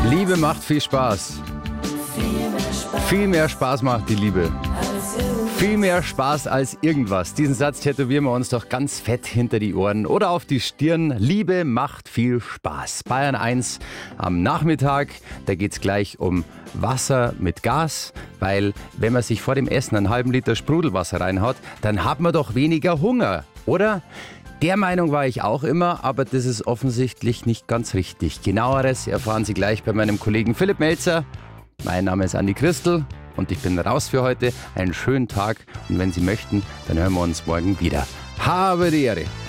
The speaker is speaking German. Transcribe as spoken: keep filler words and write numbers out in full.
Liebe macht viel Spaß. Viel mehr Spaß macht die Liebe. Viel mehr Spaß als irgendwas. Diesen Satz tätowieren wir uns doch ganz fett hinter die Ohren oder auf die Stirn. Liebe macht viel Spaß. Bayern eins am Nachmittag, da geht es gleich um Wasser mit Gas, weil wenn man sich vor dem Essen einen halben Liter Sprudelwasser reinhaut, dann hat man doch weniger Hunger, oder? Der Meinung war ich auch immer, aber das ist offensichtlich nicht ganz richtig. Genaueres erfahren Sie gleich bei meinem Kollegen Philipp Melzer. Mein Name ist Andi Christel und ich bin raus für heute. Einen schönen Tag und wenn Sie möchten, dann hören wir uns morgen wieder. Habe die Ehre!